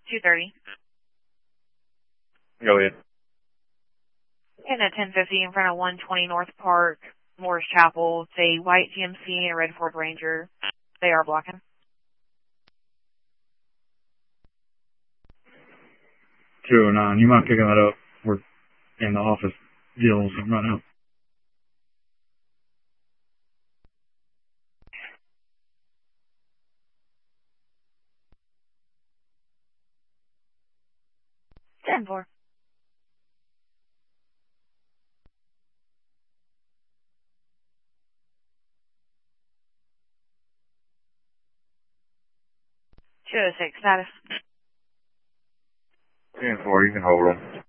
230. Go ahead. And at 1050 in front of 120 North Park, Morris Chapel. It's a white GMC and a red Ford Ranger. They are blocking. 209. You mind picking that up? We're in the office dealing with something right now. Ten four. Two 206 status. 10-4, you can hold them.